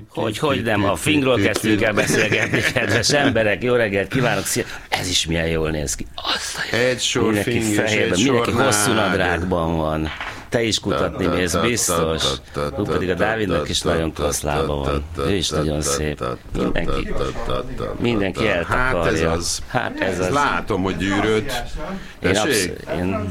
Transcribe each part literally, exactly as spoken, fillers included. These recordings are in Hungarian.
Hogy, hogy nem, a Fingról kezdtünk el beszélgetni, kedves emberek, jó reggelt kívánok, szia. Ez is milyen jól néz ki. Aztán, egy sor mindenki finges, fehérben, egy mindenki sor hosszú nád. nadrágban van. Te is kutatni mész, biztos. Hú, pedig a Dávidnak is nagyon klassz lába van. Ő is nagyon szép. Mindenki, mindenki eltakarja. Hát ez az. Hát ez az. Látom, hogy gyűröd. Én absz- én...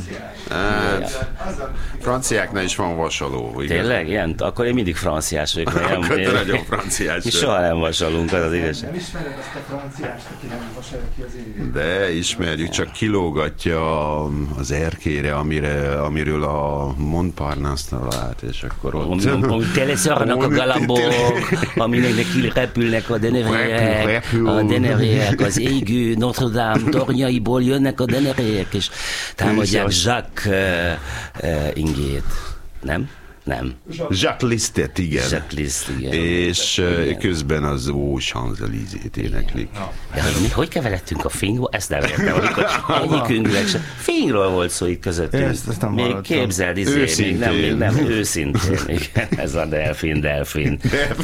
Hát, franciáknál is van vasaló. Igaz? Tényleg? Ilyen? Akkor én mindig franciás vagyok. Akkor én, te nagyon franciás. Mi soha nem vasalunk, az az igazság. Nem ismered azt a franciást, aki nem vasalja ki az évét? De ismerjük, csak kilógatja az erkére, amire, amiről a Montparnasse talált, és akkor ott... Ahogy teleszarnak a galambok, aminek neki repülnek a denevérek, a denevérek, az égő Notre Dame tornyaiból jönnek a denevérek, és támadják Jacques uh, uh, ingét. Nem? Nem. Jacques Listet, igen. Jacques List, igen. És igen. közben az Ó Champs-Élysées-t éneklik. De hogy, mi, hogy keveredtünk a Fingba? Ezt nem értem, amikor egyikünknek sem. Fingról volt szó itt közöttünk. Ezt, ezt nem még hallottam. képzeld, izé, még nem, még nem, őszintén. Igen, ez a delfin, delfin.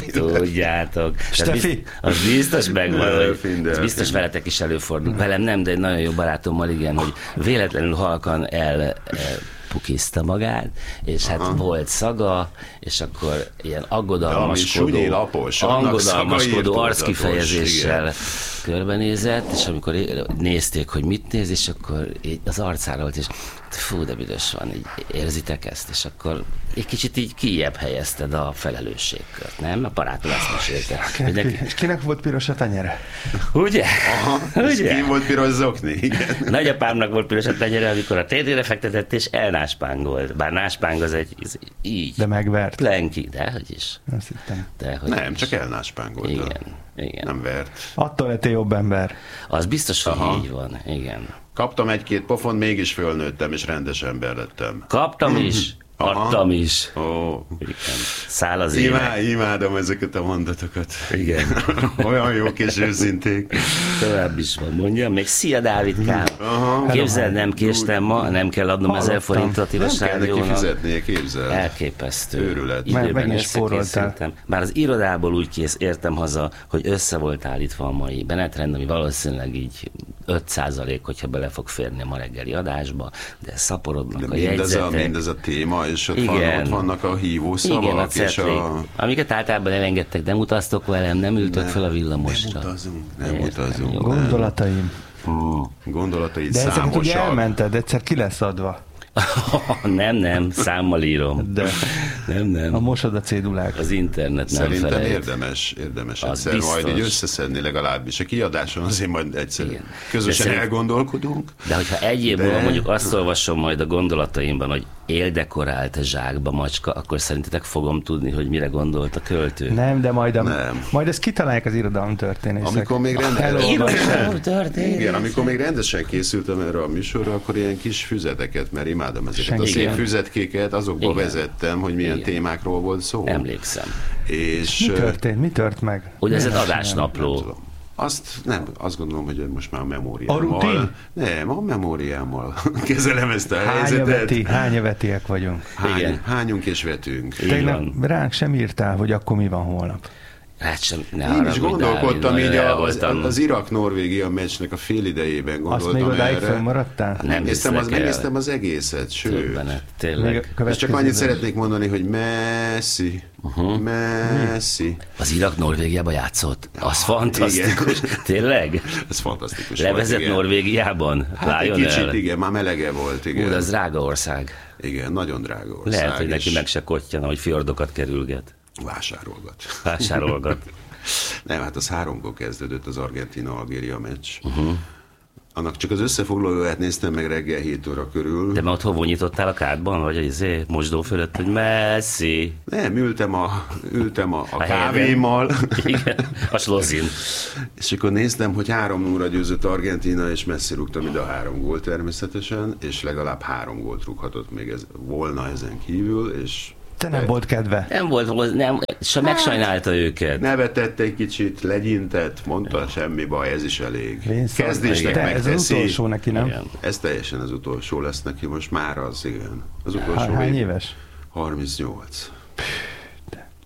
Tudjátok. Steffi. Az biztos megvan, hogy Delfin, ez delfin. biztos veletek is előfordul. Velem nem, de egy nagyon jó barátommal, igen, hogy véletlenül halkan el pukizta magát, és hát aha. volt szaga, és akkor ilyen aggodalmaskodó, lapos, aggodalmaskodó arckifejezéssel körbenézett, és amikor nézték, hogy mit néz, és akkor így az arcára volt, és fú, de büdös van, így érzitek ezt, és akkor egy kicsit így kijjebb helyezted a felelősségkört, nem? A barátom ezt mesélte. Kinek, neki... És kinek volt piros a tenyere? Ugye? Aha, Ugye? Ki volt piros zokni? Igen. Nagyapámnak volt piros a tenyere, amikor a térdére fektetett, és elnáspángolt. Bár náspáng az egy így. De megvert. Lenki, de hogy is. Azt hittem. De, hogy Nem, is. csak elnáspángolt. Igen, igen. Nem vert. Attól lettél jobb ember. Az biztos, hogy aha. így van, igen. Kaptam egy-két pofont, mégis fölnőttem, és rendes ember lettem. Kaptam is, aha. adtam is. Ó. Igen. Száll az Imá, ének. imádom ezeket a mondatokat. Igen. Olyan jók és őszinték. Tovább is van, mondjam. Még szia, Dávidkám. Aha. Képzeld, nem késtem ma, nem kell adnom ezer forintot Nem Tilos kell neki Rádiónak. fizetnie, képzel. Elképesztő. Őrület. Meg- Időben meg is spóroltál. összekészültem. Már az irodából úgy kész, értem haza, hogy össze volt állítva a mai menetrend, ami valószínűleg így öt százalék, hogyha bele fog férni a ma reggeli adásba, de szaporodnak De a mindez jegyzetek. a, mindez a téma, és ott, van, Igen. ott vannak a hívószavak, Igen, a és cetlik. a... Amiket általában elengedtek, nem utaztok velem, nem ültök fel a Nem villamosra. utazunk, nem Értem, utazunk. jó. nem. Gondolataim. Gondolataid De ezeket ugye számosak. elmented, egyszer ki lesz adva. nem, nem, számmal írom. De Nem, nem. a mosod a cédulák. Az internet nem Szerintem felejt. érdemes, érdemes Az egyszer biztos. majd így összeszedni legalábbis. A kiadáson azért majd egyszer Igen. közösen De szerint- elgondolkodunk. De hogyha egy év múlva De- mondjuk azt olvasom majd a gondolataimban, hogy éldekorált zsákba macska, akkor szerintetek fogom tudni, hogy mire gondolt a költő. Nem, de majd, a, Nem. majd ezt kitalálják az irodalomtörténészek. Amikor még rendben... Irodalom történet. Igen, amikor még rendesen készültem erre a műsorra, akkor ilyen kis füzeteket, mert imádom ezeket Senki. a szép Igen. füzetkéket, azokba Igen. vezettem, hogy milyen Igen. témákról volt szó. Emlékszem. És Mi történt? Mi tört meg? Ugye ez egy Nem, nem adásnapló. tudom. Azt nem, azt gondolom, hogy most már a A memóriámmal... rutin? Nem, a memóriámmal kezelem ezt a Hány helyzetet. veti, hány vetiek vagyunk. Hány, Igen. hányunk és vetünk. Így Tegnap van. ránk sem írtál, hogy akkor mi van holnap. Hát sem, ne Én haragudj, is gondolkodtam Dávid, így nagyon el a, az, voltam. az Irak-Norvégia meccsnek a fél idejében Azt gondoltam még odáig erre. fönnmaradtál? Nem Megnéztem az, hiszlek el. megnéztem az egészet, sőt. Többenet, Még tényleg. a És csak következő annyit adás. szeretnék mondani, hogy Messi, uh-huh. Messi. Az Irak Norvégiába játszott? Az fantasztikus. Tényleg? Ez fantasztikus Levezett volt, igen. Norvégiában? Hát egy Váljon kicsit, el. igen, már melege volt, igen. Ú, de az drága ország. Igen, nagyon drága ország. Lehet, hogy neki és meg se kottyan, hogy fjordokat kerülget. vásárolgat. Vásárolgat. Nem, hát az háromkor kezdődött az Argentina-Algéria meccs. Uh-huh. Annak csak az összefoglalóját néztem meg reggel hét óra körül. De már ott hovó nyitottál a kádban? Vagy izé, mosdó fölött, hogy Messi. Nem, ültem a, ültem a, a, A kávémmal. Igen, a slozin. És akkor néztem, hogy három nulla győzött Argentina, és Messi rúgta mind a három gólt természetesen, és legalább három gólt rúghatott még ez, volna ezen kívül, és Te nem volt kedve. Nem volt, nem, se megsajnálta őket. nevetett egy kicsit, legyintett, mondta, semmi baj, ez is elég. Vincent, Kezdésnek te, ez az megteszi. utolsó neki, nem? Igen. Ez teljesen az utolsó lesz neki, most már az, igen. Az utolsó Há- Hány év. éves? harmincnyolc.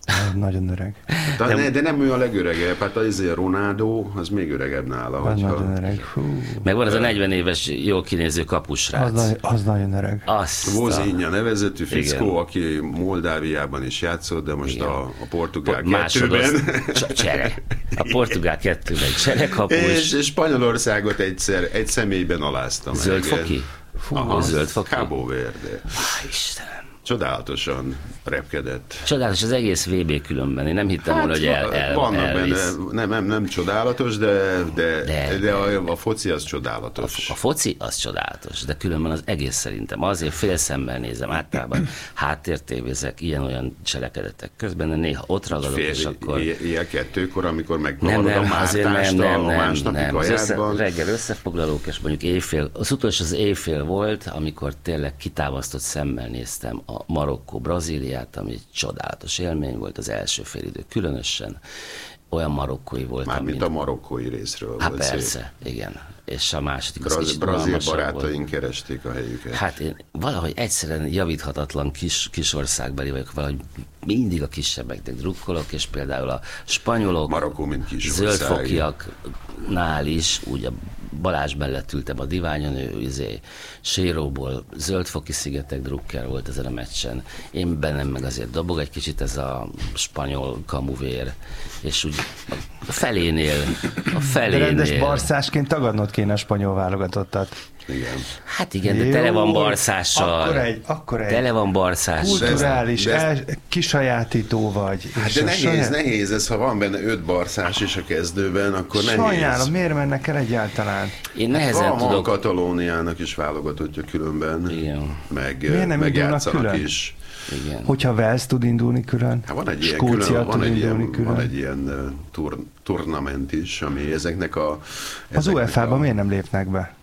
Nagyon öreg. De, de, de nem ő a legöregebb, hát az a Ronaldo, az még öregebb nála. Az hogyha... nagyon öreg. Hú. Meg van az a negyven éves, jól kinéző kapusrác. Az, nagy, az nagyon öreg. Azt Vozinha nevezetű fickó, Igen. aki Moldáviában is játszott, de most a, a portugál Po- másodosz- kettőben. Cs- Csere. A portugál kettőben cserekapus. És, és Spanyolországot egyszer egy személyben alázta meg. Zöldfoki? Fú, Aha, zöldfoki. Cabo Verde. Á, Istenem. Csodálatosan repkedett. Csodálatos az egész vé bé különben. Én nem hittem volna, hogy el, el, vannak elvisz. benne, nem, nem, nem csodálatos, de, de, De- de, de a, a foci az csodálatos. A foci az csodálatos, de különben az egész szerintem. Azért fél szemmel nézem általában, háttértévézek, ilyen-olyan cselekedetek közben, de néha ott ragadok, Fél, és akkor... ilyen kettőkor, amikor Nem, megkavarod a nem, azért mártást nem, nem, a nem, másnapi nem. Az össze, kajádban. reggel összefoglalók, és mondjuk éjfél, az utolsó az éjfél volt, amikor tényleg kitámasztott szemmel néztem a Marokkó Brazíliát, ami egy csodálatos élmény volt az első félidő, különösen olyan marokkói volt, Mármint a marokkói részről Hát volt szép. persze, igen. És a második az Braz, kicsit brazil unalmasabb barátaink volt. keresték a helyüket. Hát én valahogy egyszerűen javíthatatlan kis, kis országbeli vagyok, valahogy mindig a kisebbeknek drukkolok, és például a spanyolok, Marokkó, mint kis ország. zöldfokiaknál is, úgy a Balázs mellett ültem a diványon, ő izé, Séróból zöldfoki szigetek drukker volt ezen a meccsen. Én bennem meg azért dobog egy kicsit ez a spanyol kamuvér, és úgy a felénél, a De felénél. rendes barszásként tagadnod kéne a spanyol válogatottat. Igen. Hát igen, de Jó, tele van barszással. Akkor egy, akkor egy Tele van barszással. kulturális, De ez- el, kisajátító vagy. Hát és de a nehéz, saját- nehéz ez, ha van benne öt barszás is a kezdőben, akkor Sajnálom, nehéz. miért mennek el egyáltalán? Én nehezen Van, van tudok... Katalóniának is válogatottja különben, Igen. meg, Miért nem meg indulnak játszanak külön? is. Igen. Hogyha Wales tud indulni külön, Hát van egy ilyen, Skócia külön, van tud egy indulni ilyen, külön. van egy ilyen uh, tur, turnament is, ami ezeknek a... Az ezeknek u e fá-ba a- miért nem lépnek be?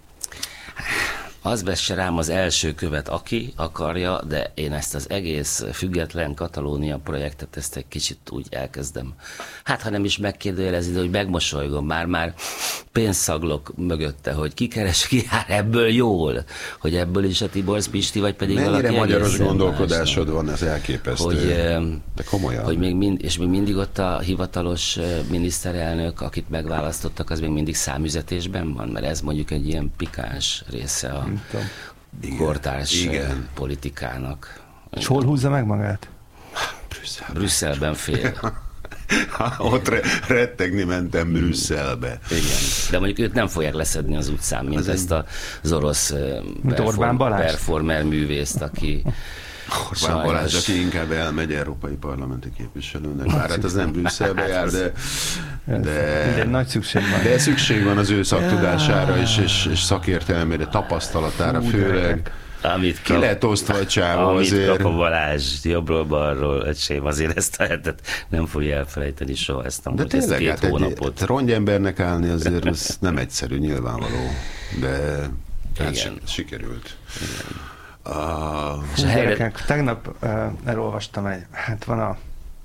Az vesse rám az első követ, aki akarja, de én ezt az egész független Katalónia projektet, ezt egy kicsit úgy elkezdem. Hát, ha nem is megkérdőjelezi, de hogy megmosolygom, már-már pénzszaglok mögötte, hogy ki keres, ki jár ebből jól, hogy ebből is a Tibor Pisti, vagy pedig Mennyire valaki magyaros egészen gondolkodásod más, van, ez elképesztő. hogy, eh, De komolyan. hogy még mind, és még mindig ott a hivatalos eh, miniszterelnök, akit megválasztottak, az még mindig számüzetésben van, mert ez mondjuk egy ilyen pikáns része a Igen, kortárs igen. politikának. És hol húzza meg magát? Brüsszelben. Brüsszelben fél. Ott re- rettegni mentem Brüsszelbe. Igen. De mondjuk őt nem fogják leszedni az utcán, mint Az ezt az orosz eh, Mint Orbán Balázs? performer művészt, aki Orbán sajnos- Balázs, aki inkább elmegy európai parlamenti képviselőnek. Bár hát az nem Brüsszelbe jár, de, de, Mindegy, nagy szükség van. de szükség van az ő szaktudására és, és, és szakértelmére, tapasztalatára Fú, de főleg. öreg. Amit Ki lett osztva a csávó Amit azért. kap a Balázs jobbról-balról, öcsém, azért ezt a hetet nem fogja elfelejteni soha ezt a De múlt, ezt tényleg, két hát egy hónapot. rongyembernek állni azért az nem egyszerű, nyilvánvaló. De hát Igen. si- sikerült. A, És a helyre, Gyerekek, tegnap uh, elolvastam egy, hát van a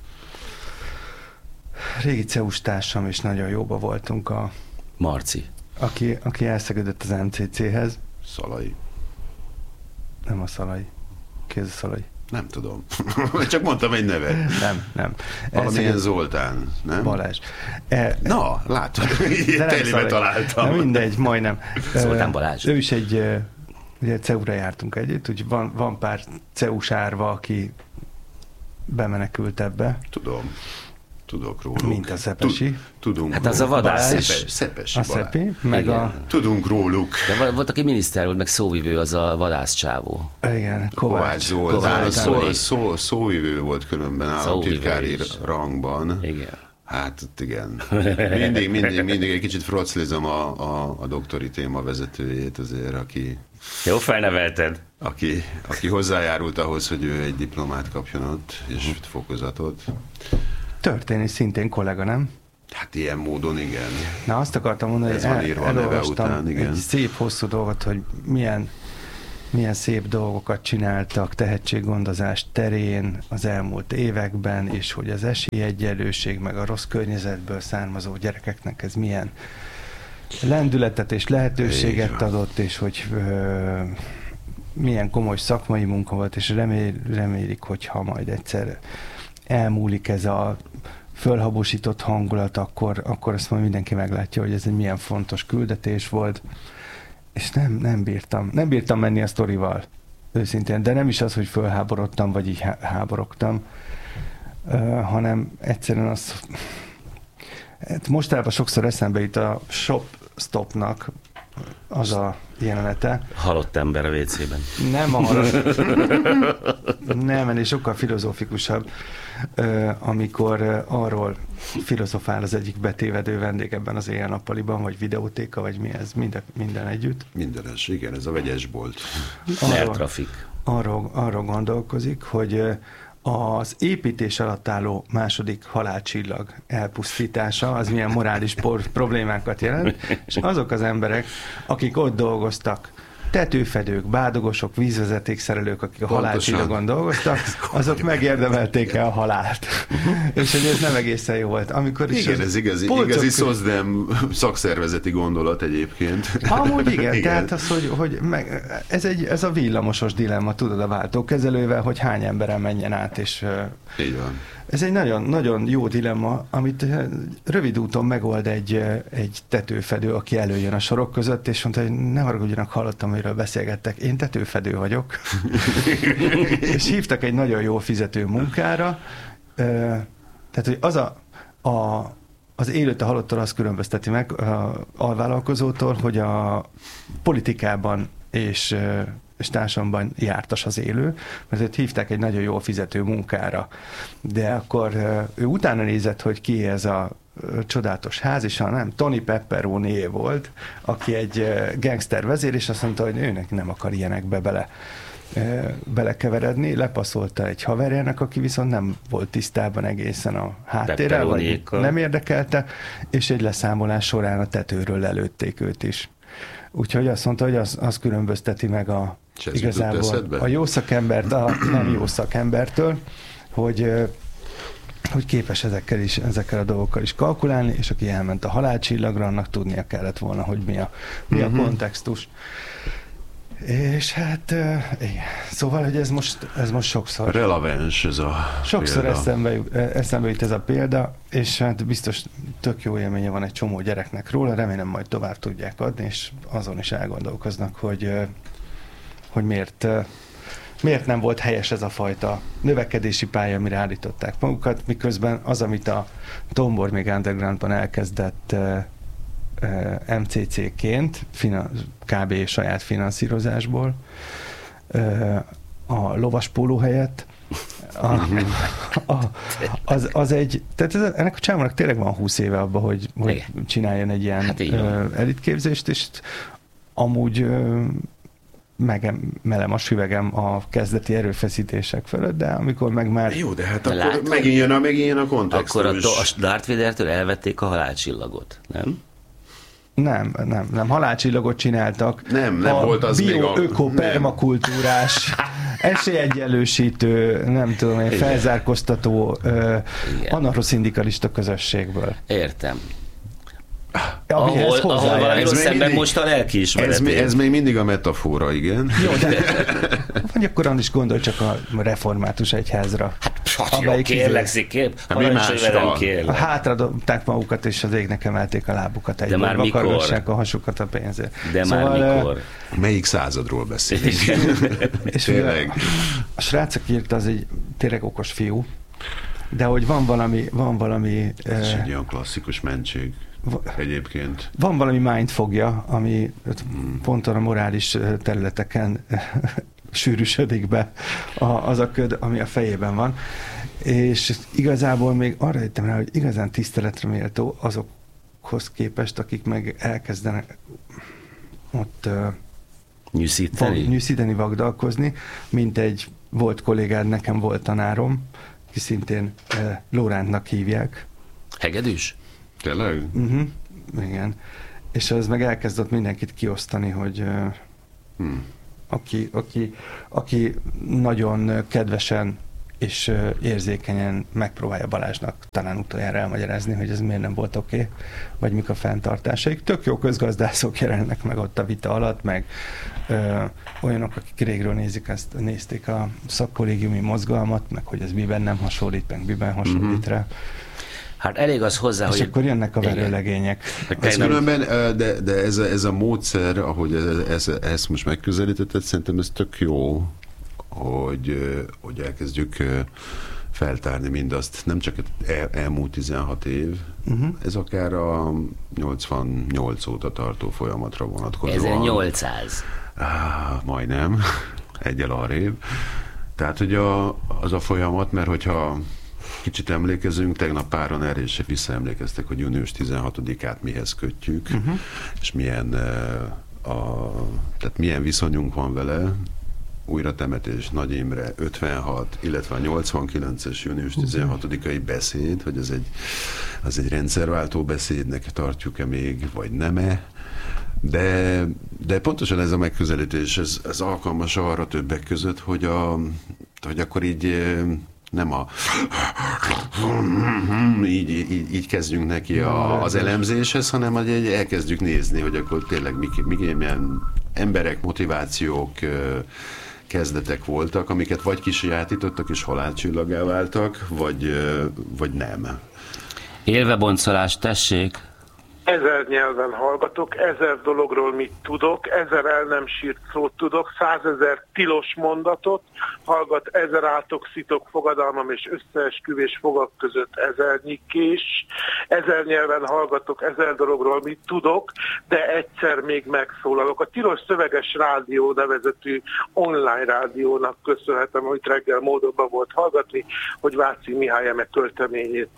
régi cé u-s társam, és nagyon jóba voltunk, a, Marci. aki, aki elszegődött az em cé cé-hez, Szalai. nem a Szalai, ki ez a Szalai? Nem tudom. Csak mondtam egy nevet. Nem, nem. Valamilyen Elszeged- Zoltán, nem? Balázs. E, Na, látod, de nem telibe Szalai. találtam. Na mindegy, majdnem. Zoltán Ö, Balázs. Ő is egy, ö, ugye cé u-ra jártunk együtt, úgyhogy van, van pár cé u-s árva, aki bemenekült ebbe, Tudom. Tudok róluk. mint a Szepesi, Tud- Tudunk Hát az a róluk. vadász Szepe- is. Szepesi a Balázs. Szepi, meg Igen. a Tudunk róluk. De vo- volt, aki miniszter volt, meg szóvivő, az a vadászcsávó. igen, Kovács Kovács. Zoltán, Kovács a szó, Zoli. szó, szóvivő volt különben államtitkári Szóvivő is. rangban. Igen. Hát igen. Mindig, mindig, mindig egy kicsit froclizom a, a, a doktori téma vezetőjét azért, aki, Jó felnevelted. aki, aki hozzájárult ahhoz, hogy ő egy diplomát kapjon ott, és fokozatot. Történik szintén kollega, nem? Hát ilyen módon igen. Na azt akartam mondani, Ez hogy van el, írva a neve elolvastam után, igen. egy szép hosszú dolgot, hogy milyen, milyen szép dolgokat csináltak tehetséggondozás terén az elmúlt években, és hogy az esélyegyenlőség meg a rossz környezetből származó gyerekeknek ez milyen lendületet és lehetőséget Így van. adott, és hogy ö, milyen komoly szakmai munka volt, és remél, remélik, hogyha majd egyszer elmúlik ez a fölhabosított hangulat, akkor, akkor azt majd mindenki meglátja, hogy ez egy milyen fontos küldetés volt, és nem, nem bírtam. Nem bírtam menni a sztorival, őszintén, de nem is az, hogy fölháborodtam, vagy így háborogtam, uh, hanem egyszerűen az... Hát mostanában sokszor eszembe jut a Shop Stopnak az a jelenete. Halott ember a vécében. Nem a halott. Nem, ennél sokkal filozófikusabb, amikor arról filozofál az egyik betévedő vendég ebben az éjjel-nappaliban, vagy videótéka, vagy mi ez, minden, minden együtt. Mindenes, igen, ez a vegyesbolt. Nertrafik. Arról, arról gondolkozik, hogy az építés alatt álló második halálcsillag elpusztítása, az milyen morális por- problémákat jelent, és azok az emberek, akik ott dolgoztak, tetőfedők, bádogosok, vízvezetékszerelők, akik a halálcsillagon dolgoztak, azok megérdemelték el a halált. És hogy ez nem egészen jó volt. Amikor is igen, ez igazi, polcok... igazi szozdem szakszervezeti gondolat egyébként. Amúgy igen, igen. Tehát az, hogy, hogy meg, ez, egy, ez a villamosos dilemma, tudod, a váltókezelővel, hogy hány emberen menjen át, és így van. Ez egy nagyon, nagyon jó dilemma, amit rövid úton megold egy, egy tetőfedő, aki előjön a sorok között, és mondta, hogy ne haragudjanak, hallottam, amiről beszélgettek. Én tetőfedő vagyok. És hívtak egy nagyon jó fizető munkára. Tehát, hogy az a, a az élőt a halottól azt különbözteti meg a alvállalkozótól, hogy a politikában és és társadalomban jártas az élő, mert őt hívták egy nagyon jól fizető munkára. De akkor ő utána nézett, hogy ki ez a csodálatos ház, és ha nem, Tony Pepperoni volt, aki egy gangster vezér, és azt mondta, hogy őnek nem akar ilyenekbe bele, belekeveredni, lepaszolta egy haverjának, aki viszont nem volt tisztában egészen a háttérrel, vagy nem érdekelte, és egy leszámolás során a tetőről lelőtték őt is. Úgyhogy azt mondta, hogy az, az különbözteti meg a, igazából a jó szakembert a nem jó szakembertől, hogy, hogy képes ezekkel, is, ezekkel a dolgokkal is kalkulálni, és aki elment a halálcsillagra, annak tudnia kellett volna, hogy mi a, mi a kontextus. És hát, igen. Szóval, hogy ez most, ez most sokszor... Releváns ez a Sokszor példa. eszembe, eszembe jut ez a példa, és hát biztos tök jó élménye van egy csomó gyereknek róla, remélem majd tovább tudják adni, és azon is elgondolkoznak, hogy, hogy miért, miért nem volt helyes ez a fajta növekedési pálya, amire állították magukat, miközben az, amit a Tombor még undergroundban elkezdett em cé cé-ként, kb. Saját finanszírozásból, a lovaspóló helyett, a, a, az, az egy, tehát ez, ennek a csámának tényleg van húsz éve abban, hogy, hogy csináljon egy ilyen hát elitképzést, és amúgy megemelem a süvegem a kezdeti erőfeszítések fölött, de amikor meg már... Jó, de hát de akkor látod, megint jön a, megint jön a kontextus. Akkor a, a Darth Vadertől elvették a halálcsillagot, nem? Nem, nem, nem. Halálcsillagot csináltak. Nem, nem a volt az bio, még a... öko, permakultúrás, esélyegyenlősítő, nem tudom én, felzárkóztató, anarchoszindikalista közösségből. Értem. Ahol, ahol valami rossz ember most a lelkiismeretén. Ez, ez még mindig a metafora, igen. Jó, de vagy akkor is gondolj csak a református egyházra. Hát jó, kérlek, székép, parancsolj velem, kérlek. Hátradobták magukat, és az égnek emelték a lábukat egyből. De már mikor? A hasukat a pénzért. De szóval, már mikor? Melyik századról beszélünk? És tényleg. A srác, aki írta, az egy tényleg okos fiú, de hogy van valami... Van valami ez uh, egy olyan klasszikus mentség. Egyébként. Van valami mindfogja, ami hmm. pont a morális területeken sűrűsödik be az a köd, ami a fejében van. És igazából még arra jöttem rá, hogy igazán tiszteletre méltó azokhoz képest, akik meg elkezdenek ott nyűszíteni, vag, nyűszíteni vagdalkozni, mint egy volt kollégád, nekem volt tanárom, ki szintén uh, Lórántnak hívják. Hegedűs? Tényleg? Uh-huh. Igen. És az meg elkezdett mindenkit kiosztani, hogy uh, hmm. aki, aki, aki nagyon kedvesen és érzékenyen megpróbálja Balázsnak talán utoljára elmagyarázni, hogy ez miért nem volt oké, okay, vagy mik a fenntartásaik. Tök jó közgazdászok jelennek meg ott a vita alatt, meg ö, olyanok, akik régről nézik ezt, nézték a szakkollégiumi mozgalmat, meg hogy ez miben nem hasonlít, meg miben hasonlít mm-hmm. rá. Hát elég az hozzá, és hogy... akkor jönnek a verőlegények. Ez különben, de, de ez, a, ez a módszer, ahogy ez, ez, ezt most megközelítetted, szerintem ez tök jó, hogy, hogy elkezdjük feltárni mindazt. Nem csak el, elmúlt tizenhat év, uh-huh. ez akár a nyolcvannyolc óta tartó folyamatra vonatkozóan. ezernyolcszáz. Ah, majdnem, egyel arrébb. Tehát, hogy a, az a folyamat, mert hogyha kicsit emlékezünk, tegnap páran erre is visszaemlékeztek, hogy június tizenhatodikát mihez kötjük, uh-huh. és milyen, a, tehát milyen viszonyunk van vele. Újratemetés, Nagy Imre, ötvenhat, illetve a nyolcvankilences június tizenhatodikai beszéd, hogy ez egy, az egy rendszerváltó beszédnek tartjuk-e még, vagy nem-e. De, de pontosan ez a megközelítés, ez, ez alkalmas arra többek között, hogy, a, hogy akkor így nem a így, így, így kezdjünk neki a, az elemzéshez, hanem hogy egy elkezdjük nézni, hogy akkor tényleg mik, mik ilyen emberek, motivációk, kezdetek voltak, amiket vagy kisajátítottak és halálcsillagá váltak, vagy, vagy nem. Élve boncolás, tessék! Ezer nyelven hallgatok, ezer dologról mit tudok, ezer el nem sírt szót tudok, százezer tilos mondatot, hallgat ezer átok, szitok, fogadalmam és összeesküvés fogak között ezernyi kés, ezer nyelven hallgatok, ezer dologról mit tudok, de egyszer még megszólalok. A Tilos Szöveges Rádió nevezetű online rádiónak köszönhetem, hogy reggel módonban volt hallgatni, hogy Váci Mihály eme költeményét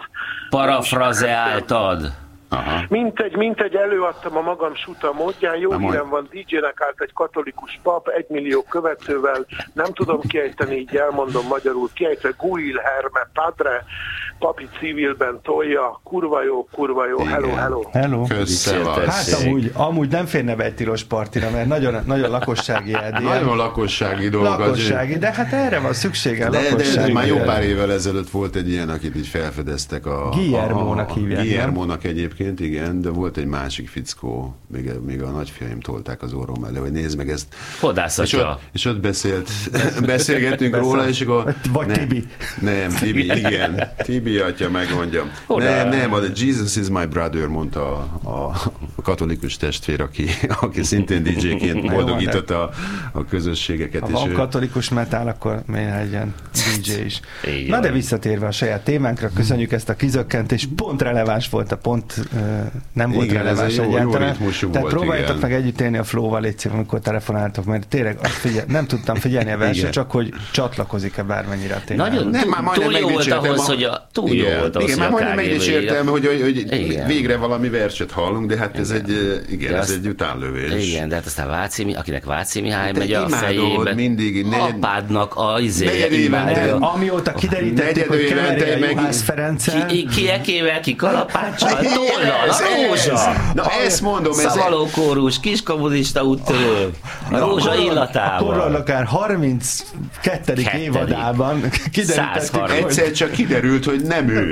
parafrazeáltad. Mintegy, mintegy, előadtam a magam suta módján, jó hírem van, dé jének állt egy katolikus pap, egymillió követővel, nem tudom kiejteni, így elmondom magyarul, kiejtve Guil Herme Padre, papi civilben tolja, kurva jó, kurva jó, hello, hello. Hello. Köszönöm. Hát amúgy, amúgy nem férne be egy tilos partira, mert nagyon, nagyon lakossági edél. Nagyon lakossági dolog. Lakossági, de hát erre van szüksége. De, de, de már jó pár évvel ezelőtt volt egy ilyen, akit így felfedeztek a... Guillermo-nak hívják. Guillermo-nak egyébként, igen, de volt egy másik fickó, még, még a nagyfiaim tolták az orrom mellé, hogy nézd meg ezt. Hodászatja. És ott, és ott beszélt, beszélgettünk róla, és akkor... Vagy nem, Tibi. Nem, Tibi, igen. Tibi atya, megmondjam. Nem, nem, a Jesus is my brother, mondta a, a, a katolikus testvér, aki, aki szintén dé jéként boldogította a, a közösségeket. Ha van ő... katolikus metál, akkor miért legyen dé jé is. Igen. Na de visszatérve a saját témánkra, köszönjük ezt a kizökkentést, pont releváns volt, a pont uh, nem volt igen, releváns jó, egyáltalán. Jó Tehát volt, próbáljátok igen. meg együtt élni a flow-val, légy szíves, amikor telefonáltok, mert tényleg azt figyel, nem tudtam figyelni a verset, csak hogy csatlakozik-e bármennyire a témára. Nagyon nem, túl, túl jó volt ahhoz, hogy a túl jó volt ahhoz, igen, már majdnem meg is értem, hogy, hogy, hogy igen. végre valami verset hallunk, de hát ez igen. egy, igen, ez azt, egy utánlövés. Igen, de hát aztán Váci, akinek Váci Mihály megy a fejébe, mindig, apádnak a izé, imádja. Amióta kiderítették, hogy keverje a Juhász Ferenccel. Ki, kiekével, ki kalapáccsal, tollal, a rózsa. Na ezt mondom. Szavalókórus, kiskommunista úttörő, a rózsa illatával. Akkor akár harminckettedik évadában kiderítettük, hogy... Egyszer csak kiderült, hogy nem ő.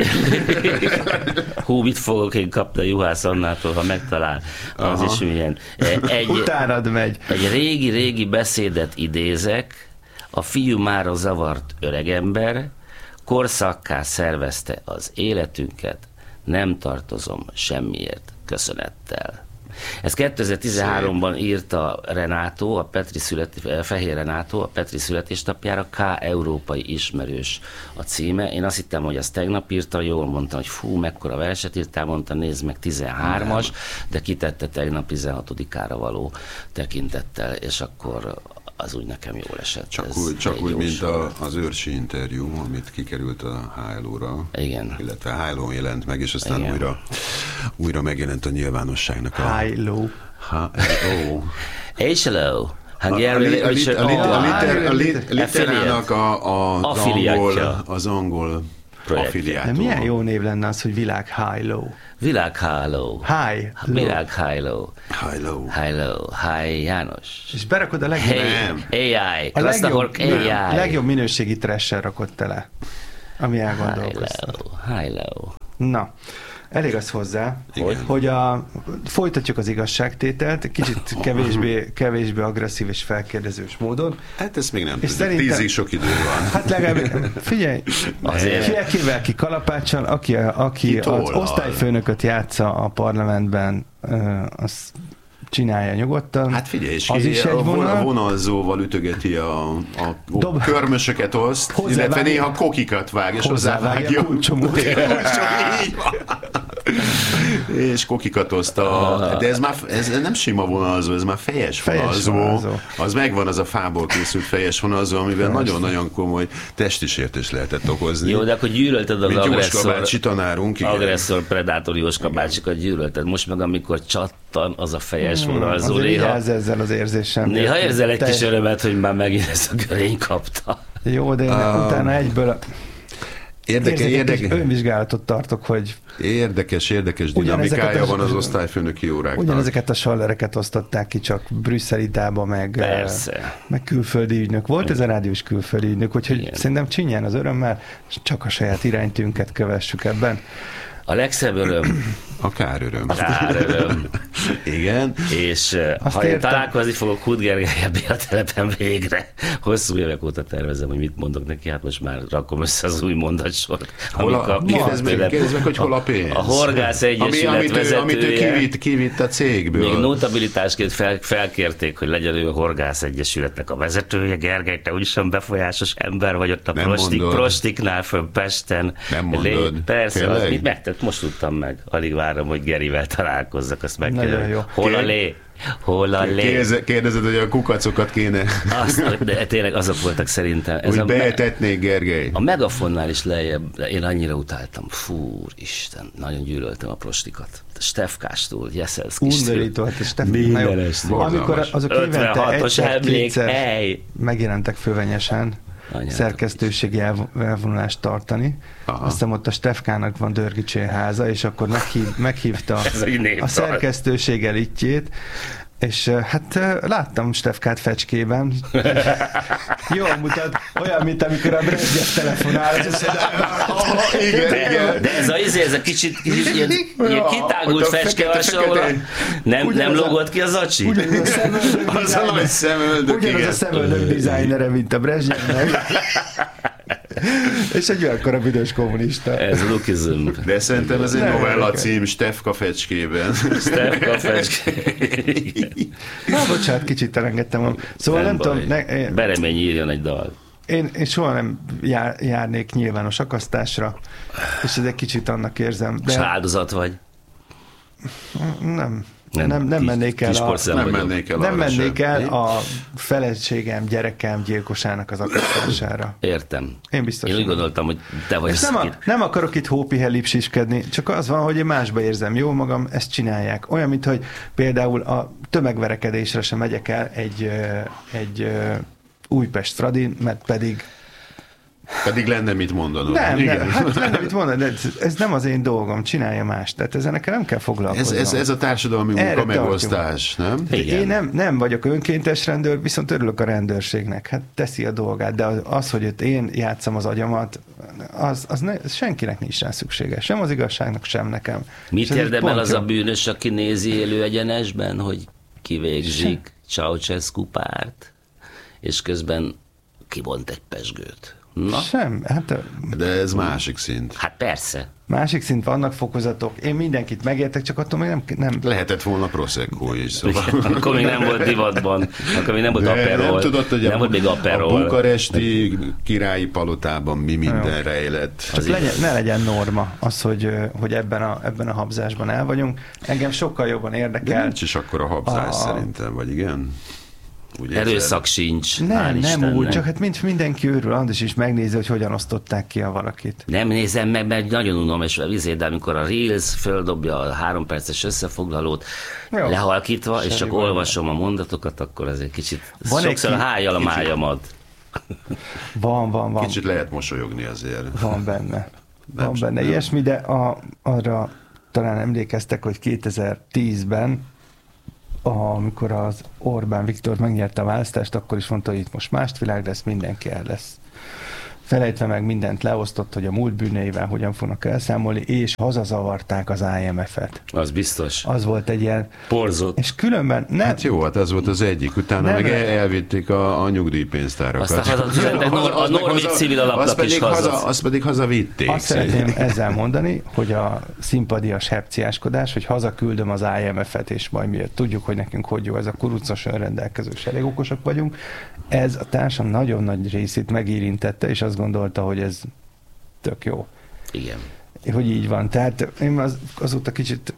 Hú, mit fogok én kapni a Juhász Annától, ha megtalál. Az is milyen. Egy, Utánad megy. Egy régi-régi beszédet idézek, a fiú mára zavart öregember, korszakká szervezte az életünket, nem tartozom semmiért köszönettel. Ez kétezer-tizenháromban írta Renátó, a Petri születi, Fehér Renátó, a Petri születésnapjára, K. Európai Ismerős a címe. Én azt hittem, hogy azt tegnap írta, jól mondtam, hogy fú, mekkora verset írtál, mondta, nézd meg, tizenhármas, de kitette tegnap tizenhatodikára való tekintettel, és akkor az úgy nekem jól esett. Csak úgy, csak úgy mint a, az őrsi interjú, amit kikerült a há el ó-ra. Igen. Illetve há el ó-n jelent meg, és aztán igen. újra, újra megjelent a nyilvánosságnak a... há el ó. há el ó. há el ó. A, a, a, a, a, a literának a, a, az, angol, az angol affiliátum. De milyen jó név lenne az, hogy világ high-low. Világháló. High. Világháló. High-low. High-low. High János. És berakod a legjobb, Hey, á i. a legjobb, á i. legjobb minőségi trash-sel rakott tele, ami elgondolkoztat. High-low. High-low. Na, elég az hozzá, Igen. hogy a, folytatjuk az igazságtételt, kicsit kevésbé, kevésbé agresszív és felkérdezős módon. Hát ezt még nem És tudjuk. szerintem- Tízig sok idő van. Hát legalább, figyelj, Azért. félkével ki kalapáccsal, aki, aki Ki az tollal. osztályfőnököt játsza a parlamentben, ö, az csinálja nyugodtan. Hát figyelj, és az ki is egy a von- vonal. vonalzóval ütögeti a, a Dob- körmösöket oszt, Hozzávágja- illetve néha kokikat vág, és hozzávágja hozzávágja. a kulcsomót. Kulcsomót, így van. És kokikat oszt a... De ez már ez nem sima vonalzó, ez már fejes, Fejes vonalzó. vonalzó. Az megvan, az a fából készült fejes vonalzó, amiben nagyon-nagyon komoly testi sértést lehetett okozni. Jó, de akkor gyűlölted az Mint Jóska agresszor, bácsi tanárunk, igen. agresszor predátor Jóska bácsikat gyűlölted. Most meg amikor csattan az a fejes vonalzó, Azért néha, vigyázz ezzel az érzéssel. néha érzel egy Te- kis örömet, hogy már megint ezt a görény kapta. Jó, de én Ah. utána egyből Érdeke, érzéket és érdeke, önvizsgálatot tartok, hogy érdekes, érdekes Ugyanezeket dinamikája az- van az osztályfőnöki óráknak. ugyanezeket a sallereket osztották ki, csak brüsszeli dába, meg, Persze. meg külföldi ügynök. Volt ez a rádiós külföldi ügynök, úgyhogy Igen. szerintem csináljon az örömmel, és csak a saját iránytünket kövessük ebben. A legszebb öröm, A kár öröm. kár öröm. Igen. És eh, Azt ha én értem. találkozni fogok Hut Gergellyel a telepen végre, hosszú évek óta tervezem, hogy mit mondok neki, hát most már rakom össze az új mondatsort. Hol a, kap- kérdezd meg, például kérdezd meg, hogy hol a pénz. A Horgász Egyesület Ami, amit, ő, amit ő vezetője. kivitt, kivitt a cégből. Még notabilitásként fel, felkérték, hogy legyen ő a Horgász Egyesületnek a vezetője. Gergely, te úgyis olyan befolyásos ember vagy ott a Nem prostik, mondod. prostiknál fönn Pesten. Nem mondod. Persze, az Tényleg? mit megtett, most tudtam meg. Alig várom, hogy Gerivel találkozzak, azt megkérdezem. Nagyon jó. Hol a Kér- lé? Hol a lé? Kérdezed, kérdezed, hogy a kukacokat kéne, Azt, de tényleg azok voltak szerintem. Ez hogy a, me- beetetnék, Gergely. a megafonnál is lejjebb, én annyira utáltam. Fú, Isten, nagyon gyűlöltem a prostikat. A Stefkástól, Jeszelszkistől. Undorító, hát és te, Minden na jó, este. amikor azok évente ötvenhatos emlék, egyszer-kétszer ej! megjelentek fölvenyesen Anyátok szerkesztőségi elv- elvonulást tartani. Aha. Azt hiszem ott a Stefkának van Dörgicsén háza, és akkor meghív, meghívta Ez egy népdal. a szerkesztőség elitjét, és eh, hát eh, láttam Stefkát fecskében. Jól mutat, olyan, mint amikor a Brezsnyev telefonál. az össze- Igen, De, igen. de ez a, izé, ez a kicsit, kicsit ilyen, ilyen Ja, kitágult ott a fecskevas, fekete- ahol a- fekete- nem, nem ugyanaz a- lógott ki az acsi? Ugyanaz a szemöldök Az a nagy szemöldök, Ugyanaz igen. a szemöldök dizájnere, mint a Brezsnyevnek. És egy olyankora büdös kommunista. Ez lukizm. De szerintem ez egy Nem, novella nem. cím Stefka fecskében. Stefka fecske. Na, bocsánat, kicsit elengedtem. Szóval nem, tudom, ne, én, Beremény írjon egy dal. én, én soha nem jár, járnék nyilvános akasztásra, és ez egy kicsit annak érzem. És De áldozat vagy. nem, Nem, nem, nem kis- mennék el a, kisportszem Nem vagyok. mennék el nem arra mennék sem. el a feleségem, gyerekem gyilkosának az akasztására. Értem. Én biztos. Én úgy nem. gondoltam, hogy te vagy És az, nem, aki... a, nem akarok itt hópihe lipsiskedni, csak az van, hogy én másba érzem jól magam, ezt csinálják. Olyan, mint hogy például a tömegverekedésre sem megyek el egy, ö, egy ö, Újpest Fradin, mert pedig Pedig lenne mit mondanod. nem, Igen. nem, hát lenne mit mondani, de ez, ez nem az én dolgom, csinálja más. Tehát ezzel nekem nem kell Ez, foglalkoznom. ez, ez a társadalmi Erre munka megosztás, nem? Igen. Én nem, nem vagyok önkéntes rendőr, viszont örülök a rendőrségnek. Hát teszi a dolgát, de az, az hogy ott én játszom az agyamat, az, az ne, senkinek nincs rá szüksége. Sem az igazságnak, sem nekem. Mit És ez egy érdemel pont az jó. a bűnös, aki nézi élő egyenesben, hogy kivégzik Ceausescu párt, és közben kibont egy pezsgőt? Na, Sem, hát De ez másik szint. hát persze. másik szint vannak fokozatok. Én mindenkit megértek, csak attól még nem... nem Lehetett volna Prosecco is, szóval. Akkor még nem volt divatban, akkor még nem volt De aperol. nem tudod, hogy nem a, volt még a aperol. bukaresti királyi palotában mi minden rejlett. Csak legyen, ne legyen norma az, hogy, ö, hogy ebben, a, ebben a habzásban el vagyunk. Engem sokkal jobban De érdekel. nincs is akkor a habzás A- szerintem, vagy igen? Úgy érzed? Erőszak sincs. hál' Nem, nem Istennek. úgy, csak hát mint mindenki őrül, Andris is megnézi, hogy hogyan osztották ki a valakit. Nem nézem meg, mert nagyon unom, és vizé, de amikor a Reels földobja a három perces összefoglalót, Jó. lehalkítva, és Semmi csak baj. olvasom a mondatokat, akkor ez egy kicsit, Van egy sokszor ki- hájjal a kicsit- májamat. Van, van, van. Kicsit lehet mosolyogni azért. Van benne. van benne nem. ilyesmi, de a, arra talán emlékeztek, hogy kétezer-tízben, amikor az Orbán Viktor megnyerte a választást, akkor is mondta, hogy itt most mást világ lesz, mindenki el lesz felejtve meg mindent leosztott, hogy a múlt bűneivel hogyan fognak elszámolni, és hazazavarták az I M F-et. Az biztos. Az volt egy ilyen... Porzott. És különben... Nem, hát jó, hát ez volt az egyik. Utána meg el, elvitték a, a nyugdíjpénztárakat. Aztán haza, a Norvég civil alapnak is haza. Azt pedig hazavitték. Azt szeretném ezzel mondani, hogy a szimpadias hepciáskodás, hogy hazaküldöm az I M F-et, és majd miért tudjuk, hogy nekünk hogy jó ez a kurucos önrendelkező, és elég okosak vagyunk. Ez a társam nagyon nagy részét megérintette, és azt gondolta, hogy ez tök jó. Igen. Hogy így van. Tehát én az, azóta kicsit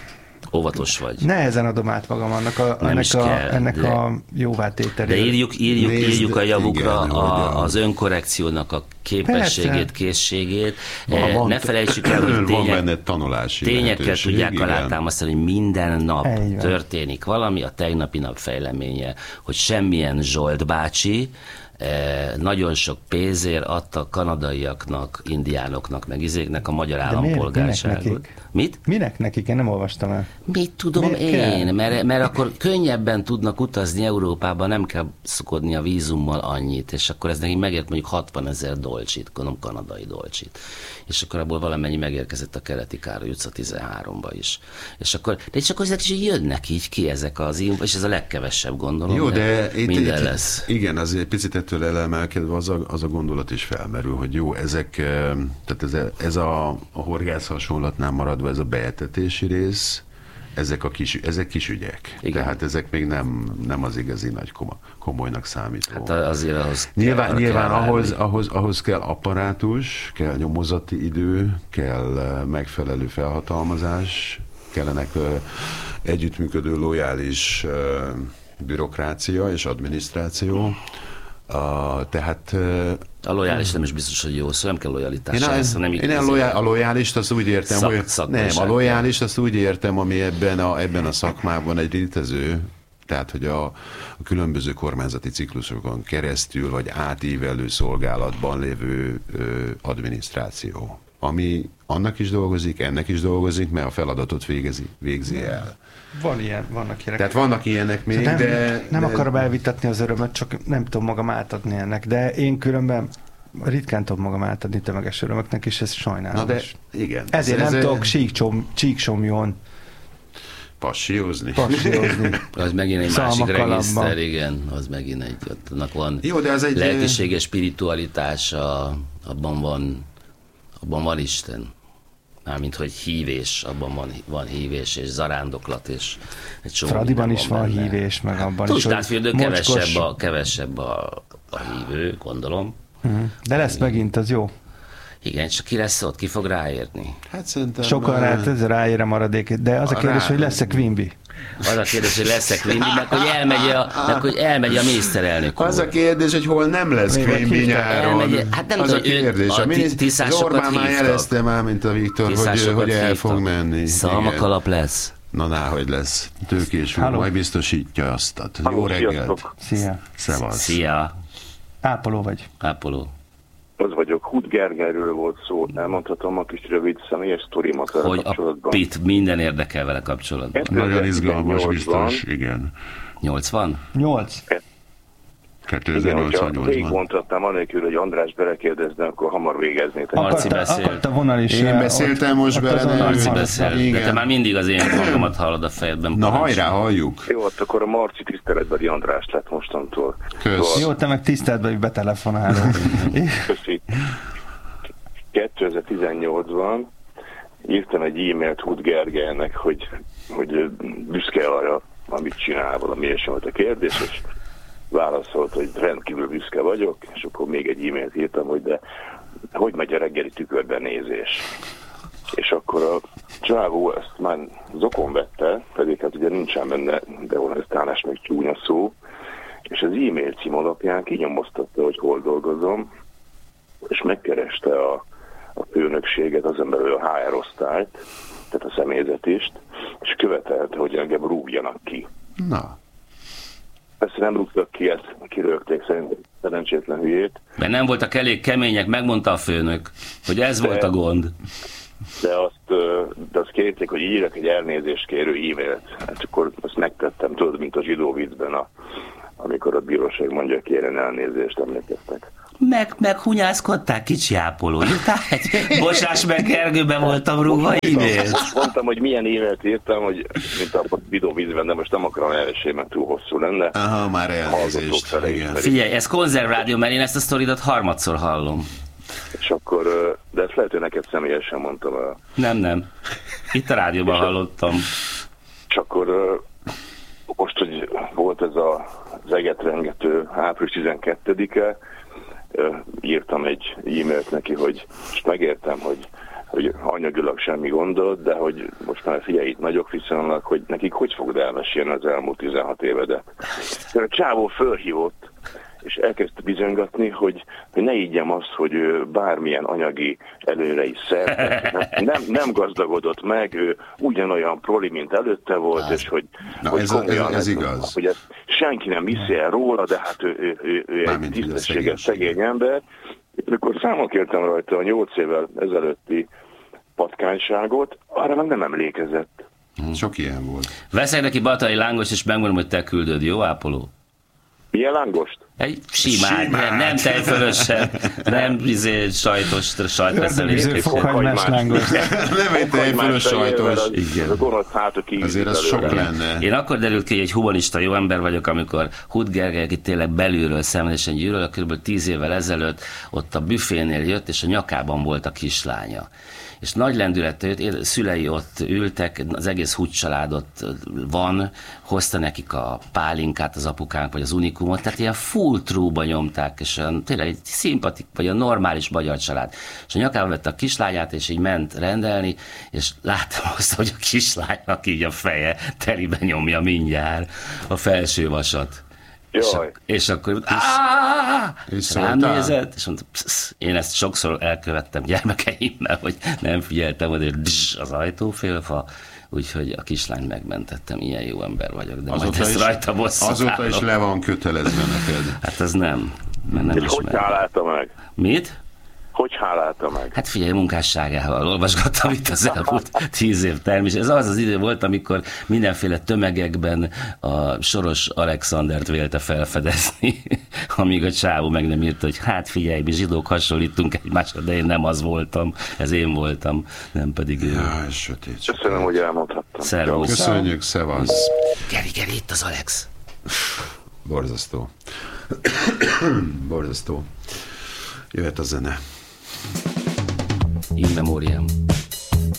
óvatos vagy. Nehezen adom át magam annak a, ennek, a, kell, ennek de, a jóvátételére. De írjuk, írjuk, Nézd, írjuk a javukra igen, a, az önkorrekciónak a képességét, persze. készségét. Van, van, ne felejtsük el, hogy tények, tényekkel tudják igen. alátámasztani, hogy minden nap történik valami, a tegnapi nap fejleménye, hogy semmilyen Zsolt bácsi nagyon sok pénzért adta kanadaiaknak, indiánoknak, meg izéknek a magyar állampolgárságot. Minek Mit? Minek nekik? Én nem olvastam el. Mit tudom Miért én? Mert, mert akkor könnyebben tudnak utazni Európába, nem kell szukodni a vízummal annyit, és akkor ez nekik megért mondjuk hatvanezer dolcsit, gondolom kanadai dolcsit. És akkor abból valamennyi megérkezett a Keleti Károly utca tizenháromba is. És akkor, de csak azért is jönnek így ki ezek az, és ez a legkevesebb gondolom. Jó, de itt, minden itt, lesz. Igen, azért picit ettől elemelkedve az a, az a gondolat is felmerül, hogy jó, ezek, tehát ez a, ez a, a horgász hasonlatnál maradva ez a beetetési rész, ezek, a kis, ezek kis ügyek. Igen. Tehát ezek még nem, nem az igazi nagy komoly, komolynak számító. Hát azért ahhoz nyilván, kell, nyilván kell ahhoz, ahhoz, ahhoz kell apparátus, kell nyomozati idő, kell megfelelő felhatalmazás, kellenek együttműködő, lojális bürokrácia és adminisztráció. Uh, tehát... Uh, a lojális nem is biztos, hogy jó, szóval nem kell lojalitásra. Én, nem én a, lojá, a lojális azt úgy értem, szak, hogy... Nem, a lojális azt úgy értem, ami ebben a, ebben a szakmában egy létező, tehát, hogy a, a különböző kormányzati ciklusokon keresztül, vagy átívelő szolgálatban lévő ö, adminisztráció, ami annak is dolgozik, ennek is dolgozik, mert a feladatot végezi, végzi el. Van ilyen, vannak ilyenek. Tehát vannak ilyenek még, nem, de... Nem de... akarom elvitatni az örömöt, csak nem tudom magam átadni ennek, de én különben ritkán tudom magam átadni tömeges örömöknek, és ez sajnálom. Na de igen. Ezért ez nem ez tudok síkcsom, csíksomjon Passiózni. Passiózni. Az megint egy másik regiszter, igen, az megint egy, annak van jó, de az egy lelkisége, spiritualitása, abban van, abban van Isten. Mármint, hogy hívés, abban van, van hívés, és zarándoklat, és egy csomó Fradiban is van benne. Hívés, meg abban hát, is, hogy kevesebb, a, kevesebb a, a hívő, gondolom. Uh-huh. De lesz Igen. megint, az jó. Igen, csak ki lesz ott, ki fog ráérni? Hát szerintem... Sokan rá, ez ráér a maradék, de az a, a kérdés, rá... hogy lesz-e Quimby? Az a kérdés, hogy lesz-e Quimby, meg hogy elmegy a, meg, hogy elmegy a miniszterelnök úr. Az a kérdés, hogy hol nem lesz Quimby nyáron. Elmegy, hát nem az tudom, a kérdés. A, a az Orbán már jelezte már, mint a Viktor, hogy, hogy el fog menni. Szalmakalap lesz. Na, náhogy lesz. Tőkés úr, majd biztosítja azt. Jó reggelt. Szia. Szevasz. Szia. Ápoló vagy. Ápoló. Az vagyok, Hut Gergelyről volt szó, elmondhatom a kis rövid személyes sztorimat vele hogy kapcsolatban. Hogy a Pit minden érdekel vele kapcsolatban. Nagyon izgalmas, biztos, igen. nyolcvan? nyolc. kétezer-nyolcvan. Végigmondhatnám anélkül, hogy András belekérdezne, akkor hamar végeznétek. Marci beszélt. A vonal is. Én beszéltem ott, most bele. Marci beszélt. De te már mindig az én hangomat hallod a fejedben. Na hajrá, halljuk. Jó, akkor a Marci tiszteletbeli András lett mostantól. Kösz. Jó, te meg tiszteletbeli betelefonálod. Köszi. kétezer-tizennyolcban írtam egy e-mailt Hut Gergelynek, hogy, hogy büszke arra, amit csinál, valami és volt a kérdés, és válaszolt, hogy rendkívül büszke vagyok, és akkor még egy e-mailt írtam, hogy de hogy megy a reggeli tükörben nézés. És akkor a csávó ezt már zokon vette, pedig hát ugye nincsen benne dehonestálás, meg csúnya szó, és az e-mail cím alapján kinyomoztatta, hogy hol dolgozom, és megkereste a, a főnökséget, azon belül a há er osztályt, tehát a személyzetist, és követelte, hogy engem rúgjanak ki. Na. Persze nem rúgtak ki, ezt kirögték szerintem szerencsétlen hülyét. Mert nem voltak elég kemények, megmondta a főnök, hogy ez de, volt a gond. De azt, de azt kérték, hogy írjak egy elnézést kérő e-mailt. Hát akkor azt megtettem, tudod, mint a zsidó viccben, a, amikor a bíróság mondja, kérjen elnézést, emlékeztek. Meg, meg hunyászkodták, kicsi ápoló. Tehát, bocsáss meg, Gergőben voltam rúgva e-mailt. Mondtam, hogy milyen e-mailt írtam, hogy mint a zsidó viccben, de most nem akarom elmesélni, mert túl hosszú lenne. Aha, már elnézést. Figyelj, ez konzervrádió, mert én ezt a sztoridat harmadszor hallom. És akkor, de ezt lehet, hogy neked személyesen mondtam el. Nem, nem. Itt a rádióban hallottam. És akkor most, hogy volt ez a, az egetrengető április tizenkettedike, írtam egy e-mailt neki, hogy most megértem, hogy, hogy anyagilag semmi gondod, de hogy most már figyelj, itt nagyok viszonylag, hogy nekik hogy fogod elmesélni az elmúlt tizenhat évedet. A csávó fölhívott, és elkezdte bizonygatni, hogy, hogy ne ígyem azt, hogy ő bármilyen anyagi előre is szert, nem, nem, nem gazdagodott meg, ő ugyanolyan proli, mint előtte volt, hát, és hogy, na, hogy ez, ez, ez igaz. Hogy ezt senki nem viszi el róla, de hát ő, ő, ő, ő egy tisztességes, szegény ember. Amikor számon kértem rajta a nyolc évvel ezelőtti patkányságot, arra meg nem emlékezett. Sok ilyen volt. Veszek neki batai lángos, és megmondom, hogy te küldöd, jó ápoló? Milyen lángost? Egy simát, simát. Nem, nem tejfölösen, nem izé, sajtos, sajtveszelék. Fokhagymás lángos. Nem egy tejfölös sajtos. Igen. Azért az sok lenne. Én akkor derült ki, hogy egy humanista jó ember vagyok, amikor Huth Gergely, aki tényleg belülről szenvedésen gyűlöl, kb. tíz évvel ezelőtt ott a büfénél jött, és a nyakában volt a kislánya. És nagy lendülettel jött, szülei ott ültek, az egész Huth családot van, hozta nekik a pálinkát az apukánk, vagy az unikumot, tehát ilyen full true-ba nyomták, és olyan, tényleg egy szimpatik, vagy a normális magyar család. És a nyakában vette a kislányát, és így ment rendelni, és láttam azt, hogy a kislánynak így a feje telibe nyomja mindjárt a felső vasat. És, ak- és akkor és rám nézett, és mondta, psz, én ezt sokszor elkövettem gyermekeimmel, hogy nem figyeltem, hogy az ajtófélfa, úgyhogy a kislányt megmentettem, ilyen jó ember vagyok, de azóta majd ezt is, rajta bosszút azóta állom. Is le van kötelezve neked. Hát ez nem, mert nem és ismerem. hogy hálálta meg? Mit? Hogy hálálta meg? Hát figyelj, munkásságával olvasgattam itt az elmúlt tíz év természetesen. Ez az az idő volt, amikor mindenféle tömegekben a Soros Alexandert vélte felfedezni, amíg a csávó meg nem írta, hogy hát figyelj, mi zsidók hasonlítunk egymásra, de én nem az voltam, ez én voltam, nem pedig ő. Ja, ez sötét. Köszönöm, hogy elmondhattam. Szervusz. Köszönjük, szevasz. Geri, Geri, itt az Alex. Borzasztó. Borzasztó. Jöhet a zene. In memoriam.